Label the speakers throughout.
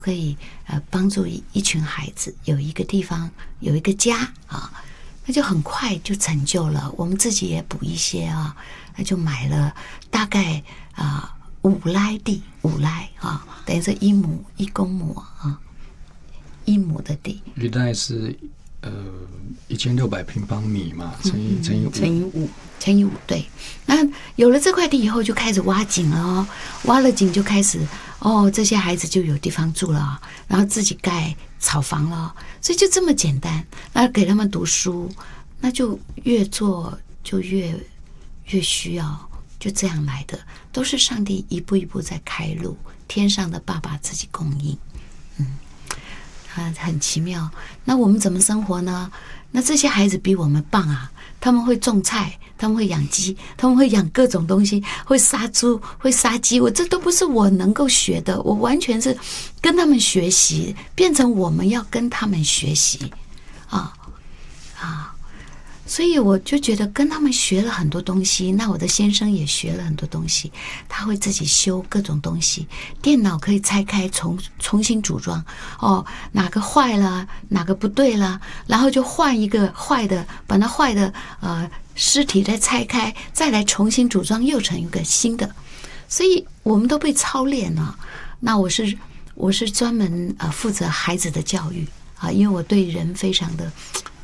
Speaker 1: 可以帮助一群孩子有一个地方有一个家啊，那就很快就成就了。我们自己也补一些啊，那就买了大概5来地，5来啊，等于是1公亩啊，1亩的地。
Speaker 2: 1来是1600平方米嘛，乘
Speaker 1: 以5，对。那有了这块地以后，就开始挖井了哦，挖了井就开始这些孩子就有地方住了，然后自己盖草房了，所以就这么简单。那给他们读书，那就越做就越需要，就这样来的，都是上帝一步一步在开路，天上的爸爸自己供应，很奇妙。那我们怎么生活呢？那这些孩子比我们棒啊！他们会种菜，他们会养鸡，他们会养各种东西，会杀猪，会杀鸡。这都不是我能够学的，我完全是跟他们学习，变成我们要跟他们学习所以我就觉得跟他们学了很多东西。那我的先生也学了很多东西，他会自己修各种东西，电脑可以拆开重新组装，哪个坏了，哪个不对了，然后就换一个坏的，把那坏的尸体再拆开，再来重新组装，又成一个新的。所以我们都被操练了。那我是专门负责孩子的教育因为我对人非常的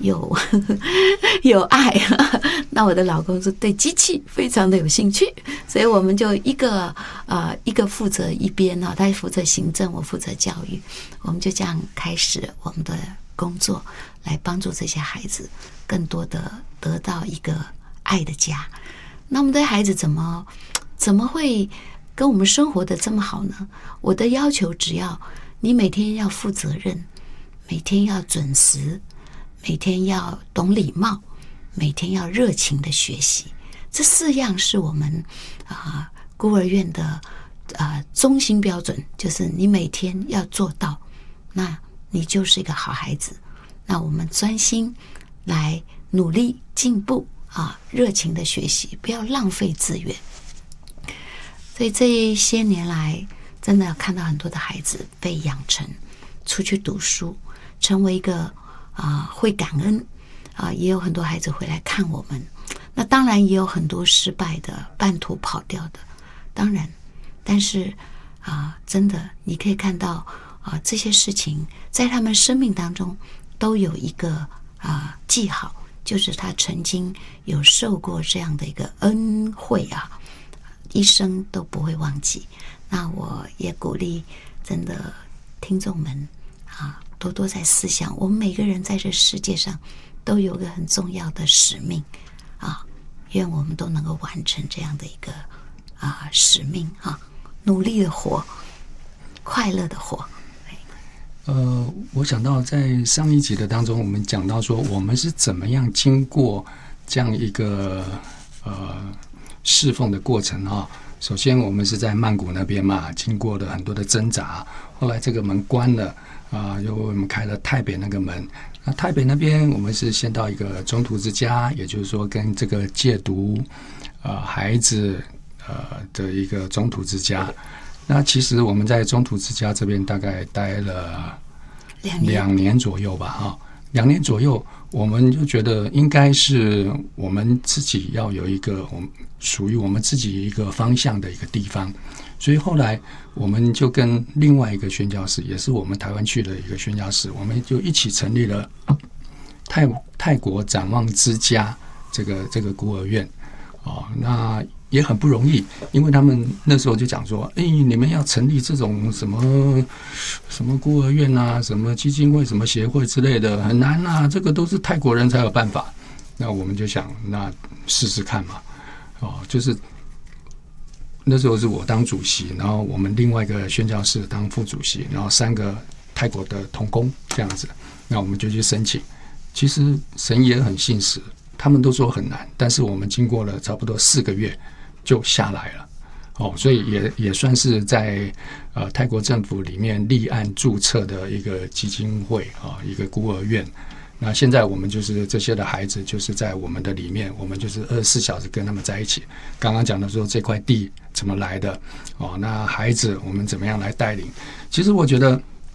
Speaker 1: 有爱那我的老公是对机器非常的有兴趣，所以我们就一个负责一边他负责行政，我负责教育，我们就这样开始我们的工作，来帮助这些孩子更多的得到一个爱的家。那我们的孩子怎么会跟我们生活的这么好呢？我的要求只要你每天要负责任，每天要准时，每天要懂礼貌，每天要热情的学习，这4样是我们孤儿院的中心标准，就是你每天要做到，那你就是一个好孩子。那我们专心来努力进步热情的学习，不要浪费资源。所以这一些年来，真的看到很多的孩子被养成出去读书，成为一个会感恩也有很多孩子回来看我们。那当然也有很多失败的，半途跑掉的，当然，但是真的你可以看到这些事情在他们生命当中都有一个记号，就是他曾经有受过这样的一个恩惠一生都不会忘记。那我也鼓励真的听众们多多在思想，我们每个人在这世界上都有个很重要的使命愿我们都能够完成这样的一个使命努力的活，快乐的活。
Speaker 2: 我想到在上一集的当中，我们讲到说我们是怎么样经过这样一个侍奉的过程首先我们是在曼谷那边嘛，经过了很多的挣扎，后来这个门关了又为我们开了台北那个门。那台北那边我们是先到一个中途之家，也就是说跟这个戒毒孩子的一个中途之家。那其实我们在中途之家这边大概待了2年左右吧2年左右，我们就觉得应该是我们自己要有一个属于我们自己一个方向的一个地方。所以后来我们就跟另外一个宣教士，也是我们台湾去的一个宣教士，我们就一起成立了泰国展望之家这个孤儿院那也很不容易，因为他们那时候就讲说你们要成立这种什么孤儿院什么基金会什么协会之类的很难这个都是泰国人才有办法。那我们就想那试试看嘛就是那时候是我当主席，然后我们另外一个宣教士当副主席，然后3个泰国的同工这样子，那我们就去申请。其实神也很信实，他们都说很难，但是我们经过了差不多4个月就下来了所以也算是在泰国政府里面立案注册的一个基金会一个孤儿院。那现在我们就是这些的孩子就是在我们的里面，我们就是24小时跟他们在一起。刚刚讲的说这块地怎么来的那孩子我们怎么样来带领。其实我觉得